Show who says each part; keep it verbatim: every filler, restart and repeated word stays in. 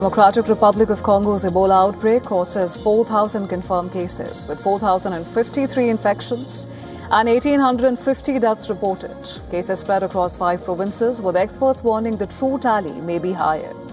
Speaker 1: Democratic Republic of Congo's Ebola outbreak causes four thousand confirmed cases, with four thousand fifty-three infections and one thousand eight hundred fifty deaths reported. Cases spread across five provinces, with experts warning the true tally may be higher.